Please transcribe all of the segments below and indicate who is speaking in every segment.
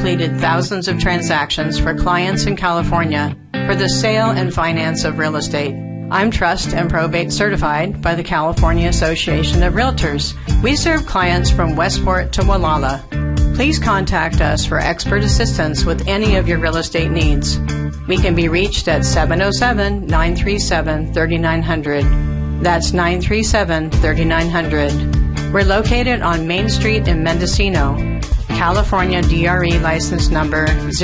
Speaker 1: completed thousands of transactions for clients in California for the sale and finance of real estate. I'm trust and probate certified by the California Association of Realtors. We serve clients from Westport to Wallala. Please contact us for expert assistance with any of your real estate needs. We can be reached at 707-937-3900. That's 937-3900. We're located on Main Street in Mendocino. California DRE license number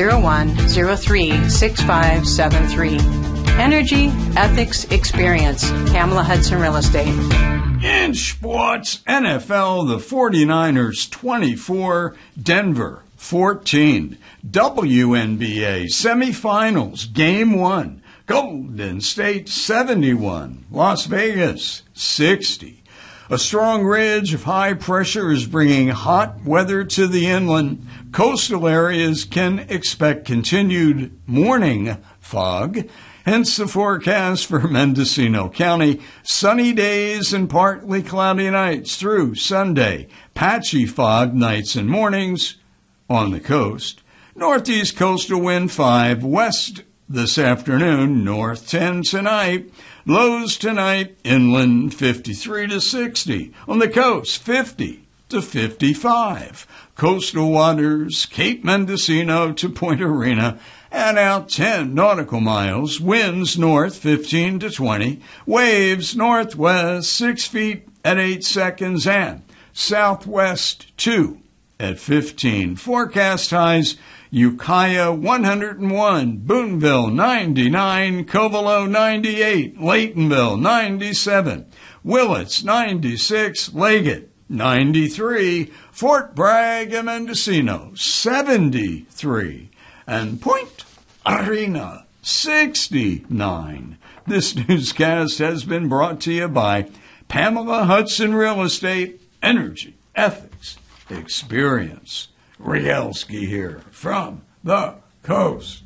Speaker 1: 01036573. Energy, ethics, experience. Pamela Hudson Real Estate.
Speaker 2: In sports, NFL, the 49ers 24, Denver 14. WNBA semifinals, game 1. Golden State 71, Las Vegas 60. A strong ridge of high pressure is bringing hot weather to the inland. Coastal areas can expect continued morning fog. Hence the forecast for Mendocino County. Sunny days and partly cloudy nights through Sunday. Patchy fog nights and mornings on the coast. Northeast coastal wind 5. West this afternoon. North 10 tonight. Lows tonight inland 53 to 60. On the coast 50 to 55. Coastal waters Cape Mendocino to Point Arena. And out 10 nautical miles, winds north 15 to 20, waves northwest 6 feet at 8 seconds, and southwest 2 at 15. Forecast highs, Ukiah 101, Boonville 99, Covelo 98, Laytonville 97, Willits 96, Leggett 93, Fort Bragg and Mendocino 73. And Point Arena 69. This newscast has been brought to you by Pamela Hudson Real Estate, Energy, Ethics, Experience. Rielski here from the coast.